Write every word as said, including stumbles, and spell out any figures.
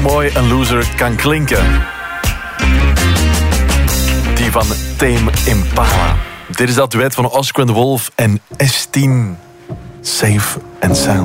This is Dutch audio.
mooi een loser kan klinken. Die van Tame Impala. Dit is dat duet van Oscar and the Wolf en S tien. Safe and Sound.